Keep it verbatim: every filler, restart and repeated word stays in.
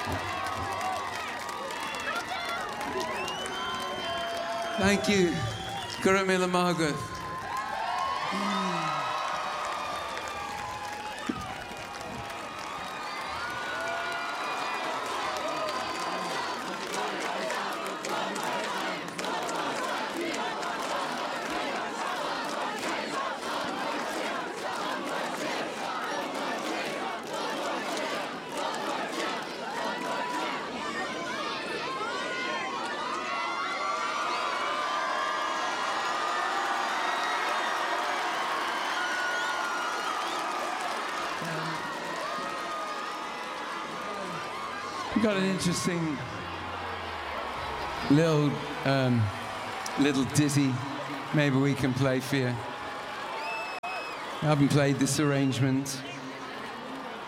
Thank you. Gurumila Margaret. We've got an interesting little, um, little ditty maybe we can play for you. I haven't played this arrangement.